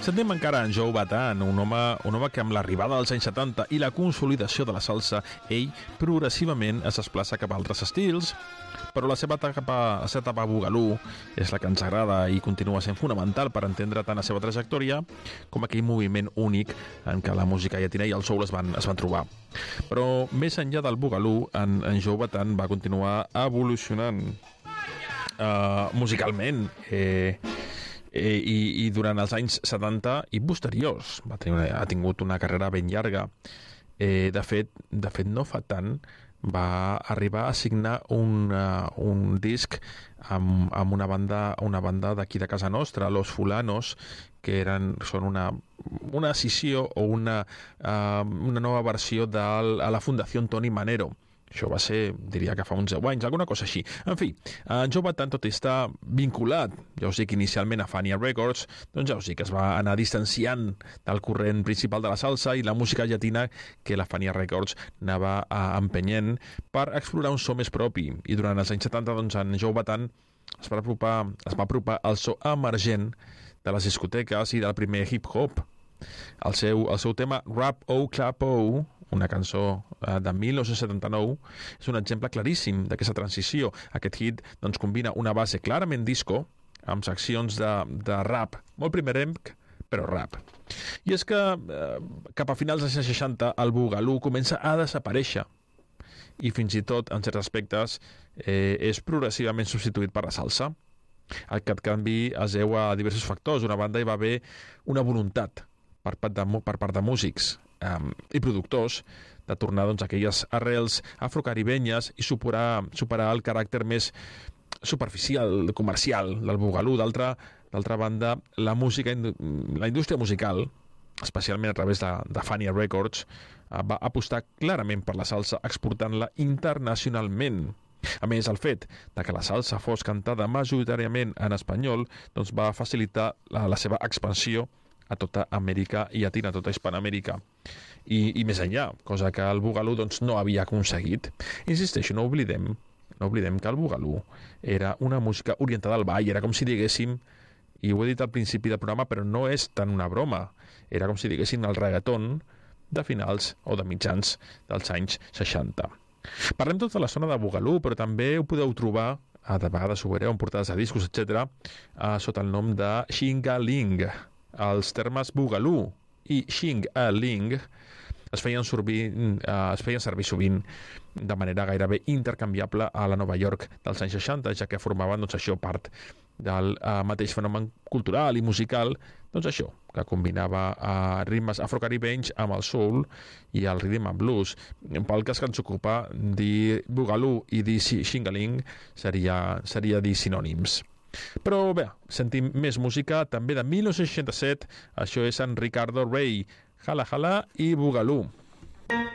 Sentim encara en Joe Bataan, un home que amb l'arribada dels anys 70 i la consolidació de la salsa, ell progressivament es desplaça cap a altres estils, però la seva etapa Boogaloo és la que ens agrada i continua sent fonamental per entendre tant la seva trajectòria com aquell moviment únic en què la música llatina i el soul es van trobar. Però més enllà del Boogaloo, en Joe Bataan va continuar evolucionant musicalment i durant els anys 70 i posteriors ha tingut una carrera ben llarga. De fet no fa tant va arribar a signar un disc amb una banda d'aquí de casa nostra, Los Fulanos, que són una escissió o una nova versió de la Fundació Toni Manero. Això va ser, diria que fa uns 10 anys, alguna cosa així. En fi, en Joe Bataan, tot i estar vinculat, ja us dic, inicialment a Fania Records, doncs ja us dic que es va anar distanciant del corrent principal de la salsa i la música llatina que la Fania Records anava empenyent per explorar un so més propi. I durant els anys 70, doncs, en Joe Bataan es va apropar al so emergent de les discoteques i del primer hip-hop. El seu tema Rap O Clap O, una cançó de 1979, és un exemple claríssim d'aquesta transició. Aquest hit doncs, combina una base clarament disco amb seccions de rap, molt primerenc, però rap. I és que cap a finals dels anys 60 el Boogaloo comença a desaparèixer i fins i tot, en certs aspectes, és progressivament substituït per la salsa. Aquest canvi es deu a diversos factors. D'una banda, hi va haver una voluntat per part de músics i productors de tornar doncs, a aquelles arrels afrocaribenyes i superar el caràcter més superficial, comercial del Boogaloo. D'altra banda, la indústria musical, especialment a través de Fania Records, va apostar clarament per la salsa, exportant-la internacionalment. A més, el fet que la salsa fos cantada majoritàriament en espanyol doncs va facilitar la seva expansió a tota Amèrica Llatina, a tota Hispanoamèrica i més enllà, cosa que el Boogaloo doncs, no havia aconseguit. Insisteixo, no oblidem que el Boogaloo era una música orientada al ball, era com si diguéssim, i ho he dit al principi del programa, però no és tant una broma, era com si diguéssim el reggaeton de finals o de mitjans dels anys 60. Parlem tota l'estona de Boogaloo, però també ho podeu trobar, de vegades ho veureu en portades de discos, etc., sota el nom de Xing-a-ling. Els termes Boogaloo i Xing-a-ling es feien servir sovint de manera gairebé intercanviable a la Nova York dels anys 60, ja que formaven doncs, això part del mateix fenomen cultural i musical, doncs això, que combinava ritmes afrocaribenys amb el soul i el rhythm and blues. Pel cas que ens ocupa, dir Boogaloo i dir Xing-a-ling seria dir sinònims. Però bé, sentim més música també de 1967. Això és en Ricardo Rey, Hala Hala i Boogaloo.